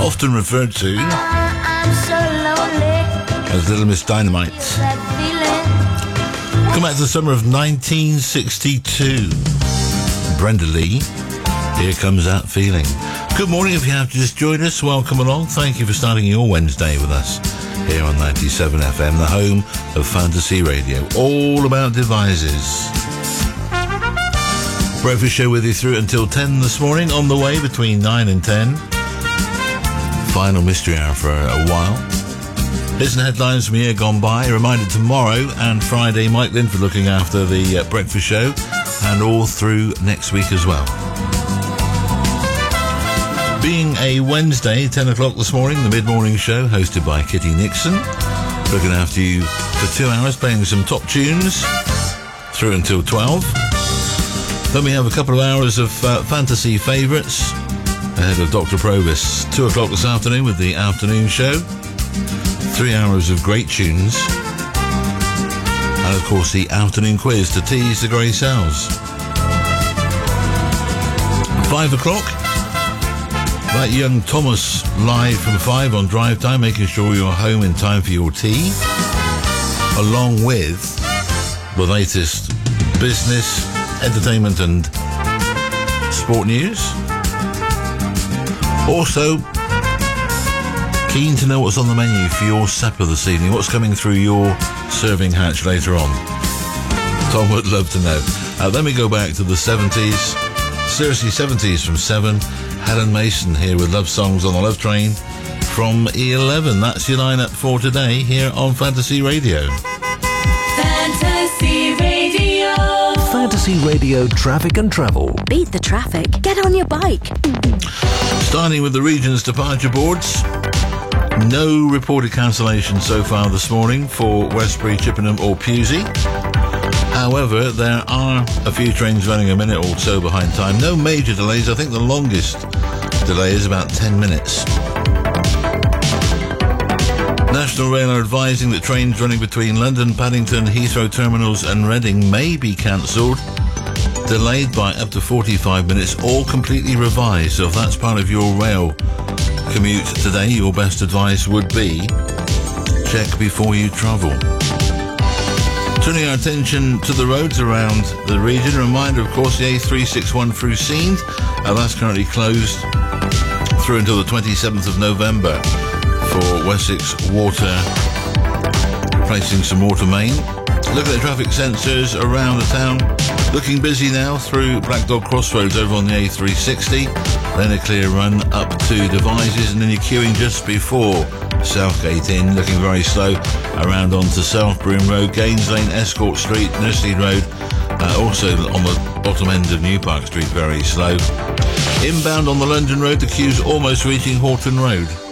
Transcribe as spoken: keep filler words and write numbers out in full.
often referred to as Little Miss Dynamite. Come back to the summer of nineteen sixty-two. Brenda Lee, Here Comes That Feeling. Good morning. If you have just joined us, welcome along. Thank you for starting your Wednesday with us here on ninety-seven F M, the home of Fantasy Radio, all about devices. Breakfast show with you through until ten this morning, on the way between nine and ten. Final mystery hour for a while. Here's the headlines from a year gone by. A reminder tomorrow and Friday, Mike Linford looking after the uh, breakfast show, and all through next week as well. Being a Wednesday, ten o'clock this morning, the mid-morning show hosted by Kitty Nixon, looking after you for two hours, playing some top tunes through until twelve. Then we have a couple of hours of uh, fantasy favourites ahead of Doctor Provis. Two o'clock this afternoon with the afternoon show. Three hours of great tunes. And of course the afternoon quiz to tease the grey cells. Five o'clock. That young Thomas live from five on drive time, making sure you're home in time for your tea. Along with the latest business, entertainment and sport news. Also, keen to know what's on the menu for your supper this evening. What's coming through your serving hatch later on? Tom would love to know. Uh, then we go back to the seventies. Seriously, seventies from seven. Helen Mason here with Love Songs on the Love Train from eleven. That's your lineup for today here on Fantasy Radio. Fantasy Radio. Fantasy Radio Traffic and Travel. Beat the traffic. Get on your bike. Starting with the region's departure boards. No reported cancellation so far this morning for Westbury, Chippenham or Pewsey. However, there are a few trains running a minute or so behind time. No major delays. I think the longest delay is about ten minutes. National Rail are advising that trains running between London, Paddington, Heathrow terminals and Reading may be cancelled, delayed by up to forty-five minutes, or completely revised. So if that's part of your rail commute today, your best advice would be check before you travel. Turning our attention to the roads around the region, a reminder, of course, the A three sixty-one through Seend, uh, that's currently closed through until the twenty-seventh of November for Wessex Water, replacing some water main. Look at the traffic sensors around the town. Looking busy now through Black Dog Crossroads over on the A three sixty. Then a clear run up to Devizes, and then you're queuing just before Southgate Inn, looking very slow around onto South Broom Road, Gaines Lane, Escort Street, Nursery Road, uh, also on the bottom end of New Park Street, very slow. Inbound on the London Road, the queue's almost reaching Horton Road.